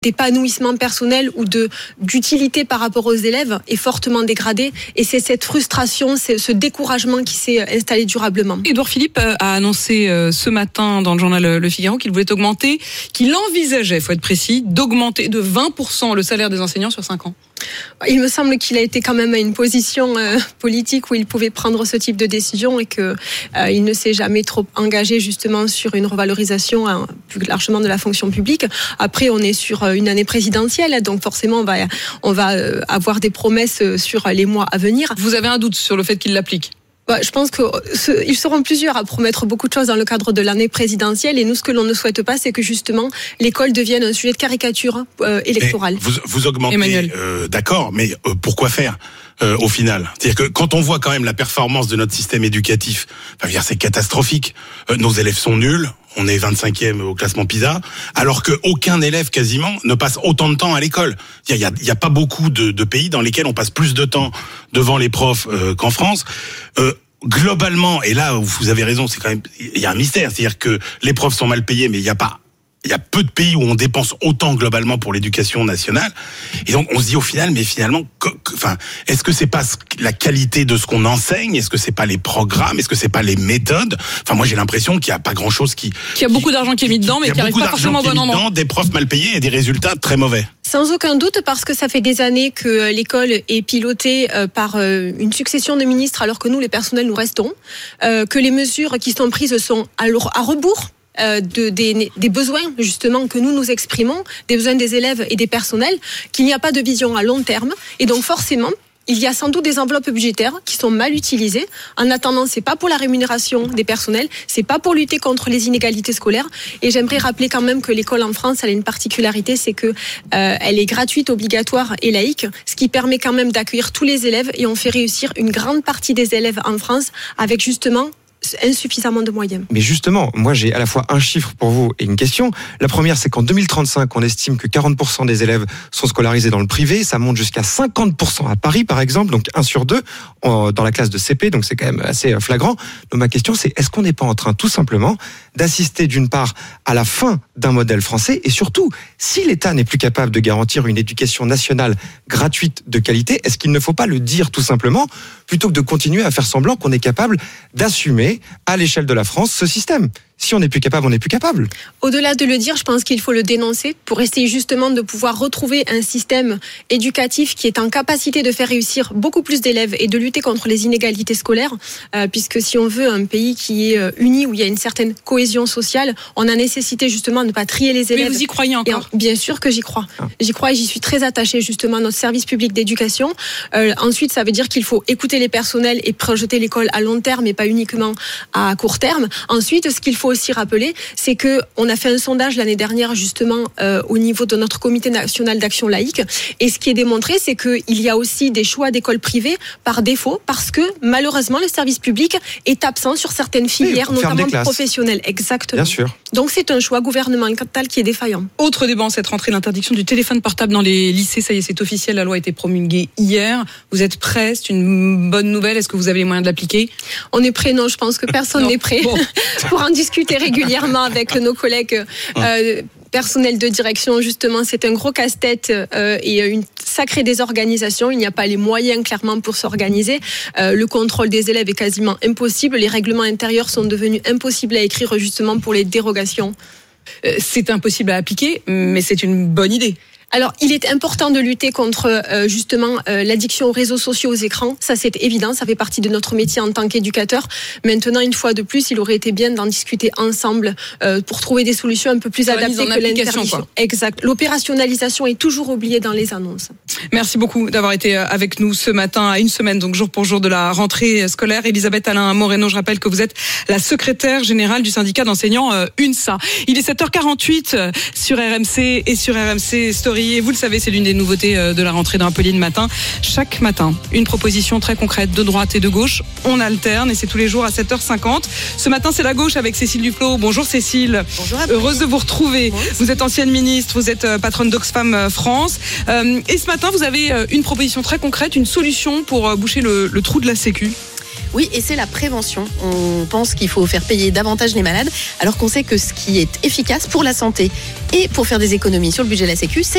d'épanouissement personnel ou d'utilité par rapport aux élèves est fortement dégradée, et c'est cette frustration, c'est ce découragement qui s'est installé durablement. Édouard Philippe a annoncé ce matin dans le journal Le Figaro qu'il voulait qu'il envisageait, il faut être précis, d'augmenter de 20% le salaire des enseignants sur 5 ans. Il me semble qu'il a été quand même à une position politique où il pouvait prendre ce type de décision, et qu'il ne s'est jamais trop engagé justement sur une revalorisation plus largement de la fonction publique. Après, on est sur une année présidentielle, donc forcément on va avoir des promesses sur les mois à venir. Vous avez un doute sur le fait qu'il l'applique ? Je pense qu'ils seront plusieurs à promettre beaucoup de choses dans le cadre de l'année présidentielle, et nous, ce que l'on ne souhaite pas, c'est que justement l'école devienne un sujet de caricature électorale. Vous augmentez, d'accord, mais pourquoi faire au final? C'est-à-dire que quand on voit quand même la performance de notre système éducatif, c'est catastrophique. Nos élèves sont nuls. On est 25e au classement PISA, alors qu'aucun élève quasiment ne passe autant de temps à l'école. Il y a pas beaucoup de pays dans lesquels on passe plus de temps devant les profs qu'en France. Globalement, et là vous avez raison, c'est quand même, il y a un mystère, c'est-à-dire que les profs sont mal payés, mais il y a peu de pays où on dépense autant globalement pour l'éducation nationale. Et donc, on se dit au final, mais finalement, est-ce que c'est pas la qualité de ce qu'on enseigne? Est-ce que c'est pas les programmes? Est-ce que c'est pas les méthodes? Moi, j'ai l'impression qu'il y a pas grand-chose qu'il y a beaucoup d'argent qui est mis dedans, mais qui arrive pas forcément au bon endroit. Des profs mal payés et des résultats très mauvais. Sans aucun doute, parce que ça fait des années que l'école est pilotée par une succession de ministres, alors que nous, les personnels, nous restons, que les mesures qui sont prises sont à rebours des besoins justement que nous exprimons, des besoins des élèves et des personnels, qu'il n'y a pas de vision à long terme, et donc forcément il y a sans doute des enveloppes budgétaires qui sont mal utilisées. En attendant, c'est pas pour la rémunération des personnels, c'est pas pour lutter contre les inégalités scolaires. Et j'aimerais rappeler quand même que l'école en France, elle a une particularité, c'est que elle est gratuite, obligatoire et laïque, ce qui permet quand même d'accueillir tous les élèves, et on fait réussir une grande partie des élèves en France avec justement insuffisamment de moyens. Mais justement, moi j'ai à la fois un chiffre pour vous et une question. La première, c'est qu'en 2035, on estime que 40% des élèves sont scolarisés dans le privé. Ça monte jusqu'à 50% à Paris, par exemple, donc 1 sur 2 dans la classe de CP, donc c'est quand même assez flagrant. Donc ma question, c'est est-ce qu'on n'est pas en train tout simplement d'assister d'une part à la fin d'un modèle français, et surtout, si l'État n'est plus capable de garantir une éducation nationale gratuite de qualité, est-ce qu'il ne faut pas le dire tout simplement, plutôt que de continuer à faire semblant qu'on est capable d'assumer à l'échelle de la France ce système? Si on n'est plus capable, on n'est plus capable. Au-delà de le dire, je pense qu'il faut le dénoncer pour essayer justement de pouvoir retrouver un système éducatif qui est en capacité de faire réussir beaucoup plus d'élèves et de lutter contre les inégalités scolaires, puisque si on veut un pays qui est uni, où il y a une certaine cohésion sociale, on a nécessité justement de ne pas trier les élèves. Mais vous y croyez encore? Bien sûr que j'y crois. J'y crois et j'y suis très attachée justement à notre service public d'éducation. Ensuite, ça veut dire qu'il faut écouter les personnels et projeter l'école à long terme et pas uniquement à court terme. Ensuite, ce qu'il faut aussi rappeler, c'est que on a fait un sondage l'année dernière justement au niveau de notre comité national d'action laïque, et ce qui est démontré, c'est qu'il y a aussi des choix d'écoles privées par défaut, parce que malheureusement le service public est absent sur certaines filières, notamment professionnelles. Exactement. Bien sûr. Donc c'est un choix gouvernemental qui est défaillant. Autre débat en cette rentrée, l'interdiction du téléphone portable dans les lycées. Ça y est, c'est officiel, la loi a été promulguée hier. Vous êtes prêts? C'est une bonne nouvelle. Est-ce que vous avez les moyens de l'appliquer? On est prêts? Non, je pense que personne n'est prêt. Bon. Pour en discuter régulièrement avec nos collègues personnels de direction, justement, c'est un gros casse-tête et une sacrée désorganisation. Il n'y a pas les moyens clairement pour s'organiser. Le contrôle des élèves est quasiment impossible. Les règlements intérieurs sont devenus impossibles à écrire justement pour les dérogations. C'est impossible à appliquer, mais c'est une bonne idée. Alors, il est important de lutter contre justement l'addiction aux réseaux sociaux, aux écrans. Ça, c'est évident. Ça fait partie de notre métier en tant qu'éducateur. Maintenant, une fois de plus, il aurait été bien d'en discuter ensemble pour trouver des solutions un peu plus adaptées que l'interdiction. Exact. L'opérationnalisation est toujours oubliée dans les annonces. Merci beaucoup d'avoir été avec nous ce matin, à une semaine, donc jour pour jour de la rentrée scolaire. Elisabeth Alain Moreno, je rappelle que vous êtes la secrétaire générale du syndicat d'enseignants UNSA. Il est 7h48 sur RMC et sur RMC Story. Et vous le savez, c'est l'une des nouveautés de la rentrée d'un Pauline Matin. Chaque matin, une proposition très concrète de droite et de gauche. On alterne et c'est tous les jours à 7h50. Ce matin, c'est la gauche avec Cécile Duflot. Bonjour Cécile. Bonjour à Heureuse de vous retrouver. Bonjour. Vous êtes ancienne ministre, vous êtes patronne d'Oxfam France. Et ce matin, vous avez une proposition très concrète, une solution pour boucher le trou de la Sécu. Oui, et c'est la prévention. On pense qu'il faut faire payer davantage les malades, alors qu'on sait que ce qui est efficace pour la santé et pour faire des économies sur le budget de la Sécu, c'est